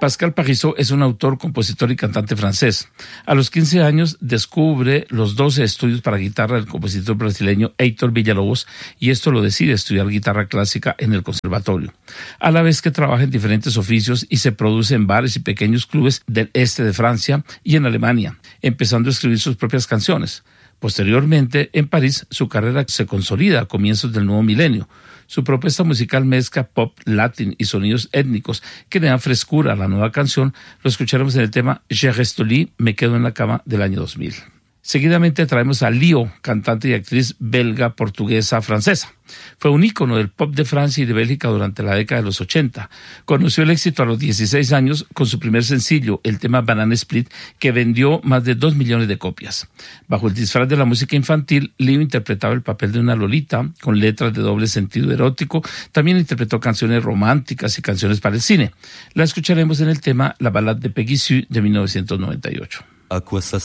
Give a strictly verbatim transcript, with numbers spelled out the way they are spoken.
Pascal Parisot es un autor, compositor y cantante francés. A los quince años descubre los doce estudios para guitarra del compositor brasileño Heitor Villa-Lobos y esto lo decide estudiar guitarra clásica en el conservatorio. A la vez que trabaja en diferentes oficios y se produce en bares y pequeños clubes del este de Francia y en Alemania, empezando a escribir sus propias canciones. Posteriormente, en París, su carrera se consolida a comienzos del nuevo milenio. Su propuesta musical mezcla pop, latín y sonidos étnicos que le dan frescura a la nueva canción. Lo escucharemos en el tema Je reste au lit, Me quedo en la cama, del año dos mil. Seguidamente traemos a Lio, cantante y actriz belga, portuguesa, francesa. Fue un ícono del pop de Francia y de Bélgica durante la década de los ochenta. Conoció el éxito a los dieciséis años con su primer sencillo, el tema Banana Split, que vendió más de dos millones de copias. Bajo el disfraz de la música infantil, Lio interpretaba el papel de una lolita con letras de doble sentido erótico. También interpretó canciones románticas y canciones para el cine. La escucharemos en el tema La balade de Peggy Sue de mil novecientos noventa y ocho. À quoi ça